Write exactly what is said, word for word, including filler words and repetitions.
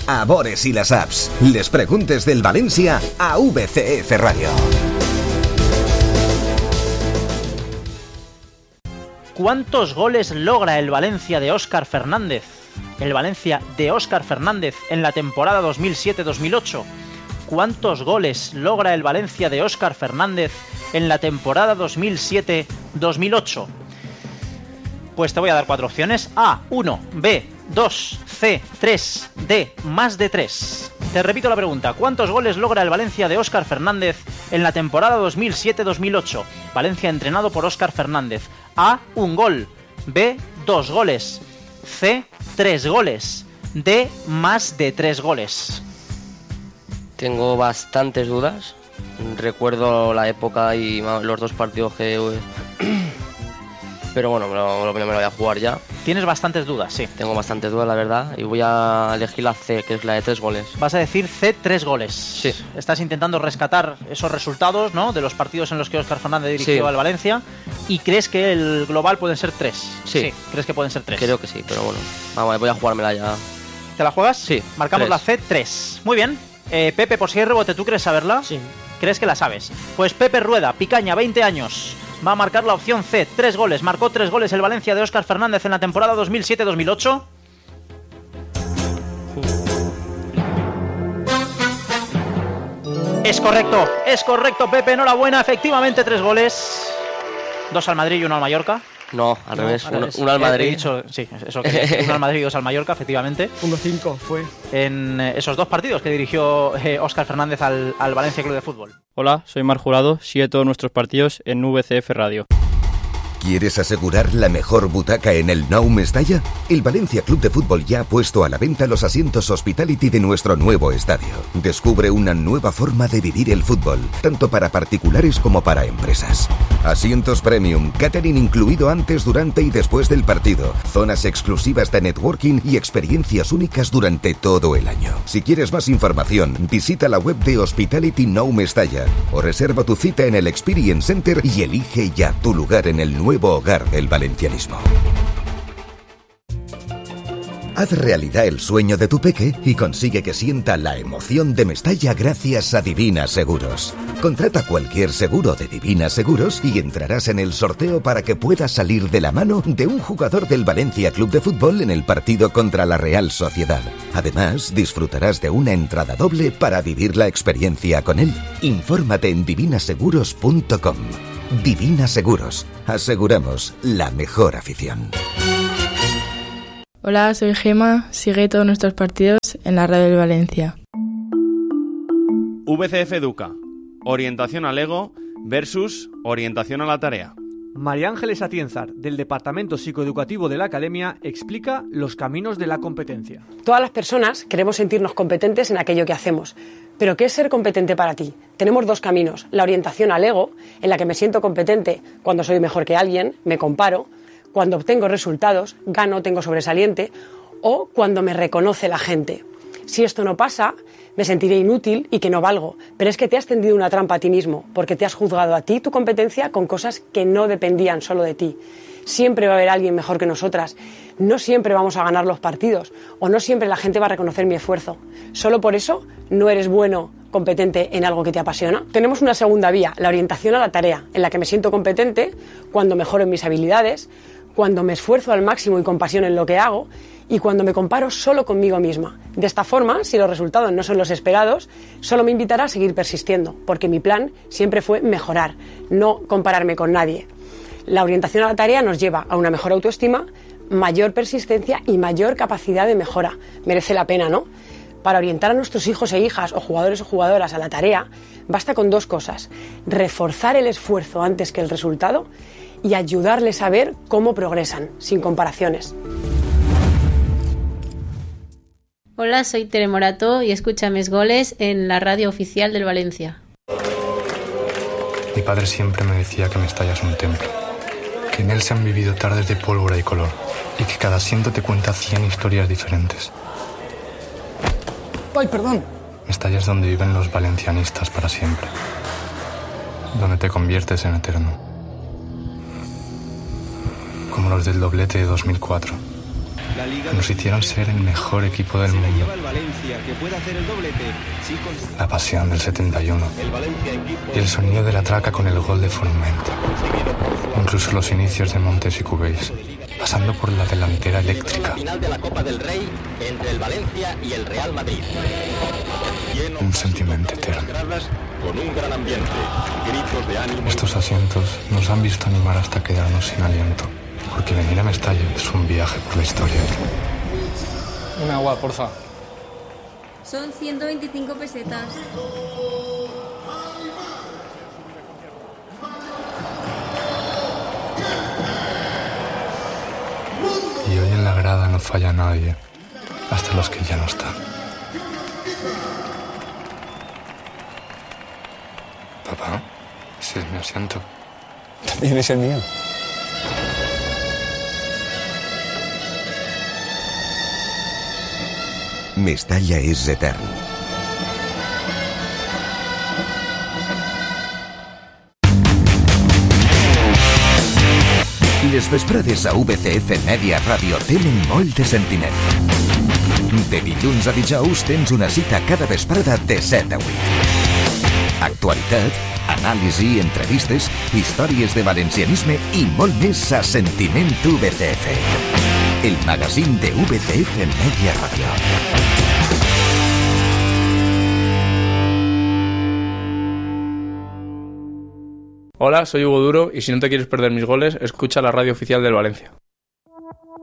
a Bores y las apps. Les preguntes del Valencia a V C F Radio. ¿Cuántos goles logra el Valencia de Óscar Fernández? El Valencia de Óscar Fernández en la temporada dos mil siete dos mil ocho. ¿Cuántos goles logra el Valencia de Óscar Fernández en la temporada dos mil siete dos mil ocho? Pues te voy a dar cuatro opciones. A, uno, B, dos, C, tres, D, más de tres. Te repito la pregunta. ¿Cuántos goles logra el Valencia de Óscar Fernández en la temporada dos mil siete dos mil ocho? Valencia entrenado por Óscar Fernández. A, un gol. B, dos goles. C, tres goles. D, más de tres goles. Tengo bastantes dudas. Recuerdo la época y los dos partidos que... Pero bueno, me lo, me lo voy a jugar ya. Tienes bastantes dudas, sí. Tengo bastantes dudas, la verdad. Y voy a elegir la C, que es la de tres goles. Vas a decir C, tres goles. Sí. Estás intentando rescatar esos resultados, ¿no?, de los partidos en los que Óscar Fernández dirigió sí. al Valencia. ¿Y crees que el global pueden ser tres? Sí. sí. ¿Crees que pueden ser tres? Creo que sí, pero bueno. Vamos, voy a jugármela ya. ¿Te la juegas? Sí. Marcamos tres. la C, tres. Muy bien. Eh, Pepe, por si hay rebote, ¿tú crees saberla? Sí. ¿Crees que la sabes? Pues Pepe Rueda, Picaña, veinte años. Va a marcar la opción C, tres goles. Marcó tres goles el Valencia de Óscar Fernández en la temporada dos mil siete dos mil ocho. Es correcto, es correcto, Pepe, enhorabuena. Efectivamente, tres goles. Dos al Madrid y uno al Mallorca. No, al No, revés, al uno, revés. uno al Madrid. He dicho, sí, eso que uno al Madrid y dos al Mallorca, efectivamente. uno cinco fue. En esos dos partidos que dirigió eh, Óscar Fernández al, al Valencia Club de Fútbol. Hola, soy Mar Jurado, sigue todos nuestros partidos en V C F Radio. ¿Quieres asegurar la mejor butaca en el Nou Mestalla? El Valencia Club de Fútbol ya ha puesto a la venta los asientos Hospitality de nuestro nuevo estadio. Descubre una nueva forma de vivir el fútbol, tanto para particulares como para empresas. Asientos premium, catering incluido antes, durante y después del partido, zonas exclusivas de networking y experiencias únicas durante todo el año. Si quieres más información, visita la web de Hospitality Nou Mestalla o reserva tu cita en el Experience Center y elige ya tu lugar en el nuevo hogar del valencianismo. Haz realidad el sueño de tu peque y consigue que sienta la emoción de Mestalla gracias a Divina Seguros. Contrata cualquier seguro de Divina Seguros y entrarás en el sorteo para que puedas salir de la mano de un jugador del Valencia Club de Fútbol en el partido contra la Real Sociedad. Además, disfrutarás de una entrada doble para vivir la experiencia con él. Infórmate en divina seguros punto com. Divina Seguros. Aseguramos la mejor afición. Hola, soy Gema. Sigue todos nuestros partidos en la radio del Valencia. V C F Educa. Orientación al ego versus orientación a la tarea. María Ángeles Atienzar, del Departamento Psicoeducativo de la Academia, explica los caminos de la competencia. Todas las personas queremos sentirnos competentes en aquello que hacemos. ¿Pero qué es ser competente para ti? Tenemos dos caminos. La orientación al ego, en la que me siento competente cuando soy mejor que alguien, me comparo, cuando obtengo resultados, gano, tengo sobresaliente, o cuando me reconoce la gente. Si esto no pasa, me sentiré inútil y que no valgo, pero es que te has tendido una trampa a ti mismo, porque te has juzgado a ti tu competencia con cosas que no dependían solo de ti. Siempre va a haber alguien mejor que nosotras, no siempre vamos a ganar los partidos, o no siempre la gente va a reconocer mi esfuerzo. Solo por eso no eres bueno, competente en algo que te apasiona. Tenemos una segunda vía, la orientación a la tarea, en la que me siento competente cuando mejoro en mis habilidades, cuando me esfuerzo al máximo y con pasión en lo que hago, y cuando me comparo solo conmigo misma. De esta forma, si los resultados no son los esperados, solo me invitará a seguir persistiendo, porque mi plan siempre fue mejorar, no compararme con nadie. La orientación a la tarea nos lleva a una mejor autoestima, mayor persistencia y mayor capacidad de mejora. Merece la pena, ¿no? Para orientar a nuestros hijos e hijas, o jugadores o jugadoras, a la tarea, basta con dos cosas: reforzar el esfuerzo antes que el resultado y ayudarles a ver cómo progresan, sin comparaciones. Hola, soy Tere Morato y escucha Mis Goles en la radio oficial del Valencia. Mi padre siempre me decía que Mestalla es un templo, que en él se han vivido tardes de pólvora y color, y que cada asiento te cuenta cien historias diferentes. ¡Ay, perdón! Mestalla es donde viven los valencianistas para siempre, donde te conviertes en eterno, como los del doblete de dos mil cuatro. que nos hicieron ser el mejor equipo del mundo. La pasión del setenta y uno y el sonido de la traca con el gol de Forment. Incluso los inicios de Montes y Cubéis, pasando por la delantera eléctrica. Final de la Copa del Rey entre el Valencia y el Real Madrid. Un sentimiento eterno. Con un gran ambiente, gritos de ánimo. Estos asientos nos han visto animar hasta quedarnos sin aliento, porque venir a Mestalla es un viaje por la historia. Un agua, porfa. Son ciento veinticinco pesetas. Y hoy en la grada no falla nadie, hasta los que ya no están. Papá, ese es mi asiento. También es el mío. Mestalla és etern. Les vesprades a V C F Media Ràdio tenen molt de sentiment. De dilluns a dijous tens una cita cada vesprada de set a vuit. Actualitat, anàlisi, entrevistes, històries de valencianisme i molt més a Sentiment V C F. El magazín de V C F Media Radio. Hola, soy Hugo Duro y si no te quieres perder mis goles, escucha la radio oficial del Valencia.